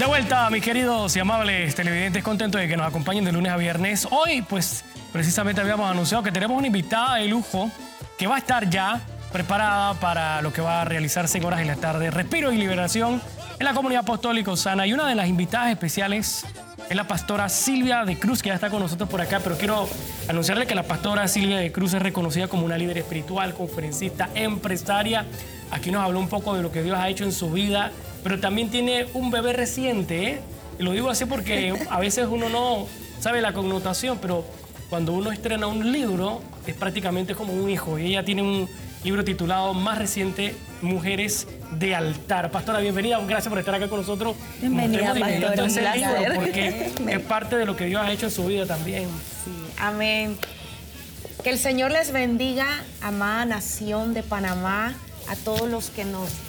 De vuelta, mis queridos y amables televidentes, contentos de que nos acompañen de lunes a viernes. Hoy, pues, precisamente habíamos anunciado que tenemos una invitada de lujo que va a estar ya preparada para lo que va a realizarse en horas de la tarde. Respiro y liberación en la comunidad apostólica Osana. Y una de las invitadas especiales es la pastora Silvia de Cruz, que ya está con nosotros por acá. Pero quiero anunciarle que la pastora Silvia de Cruz es reconocida como una líder espiritual, conferencista, empresaria. Aquí nos habló un poco de lo que Dios ha hecho en su vida, pero también tiene un bebé reciente, ¿eh? Y lo digo así porque a veces uno no sabe la connotación, pero cuando uno estrena un libro es prácticamente como un hijo. Y ella tiene un libro titulado más reciente, Mujeres de Altar. Pastora, bienvenida, gracias por estar acá con nosotros. Bienvenida, pastora, un placer. Libro porque es parte de lo que Dios ha hecho en su vida también. Sí, amén. Que el Señor les bendiga, amada nación de Panamá, a todos los que nos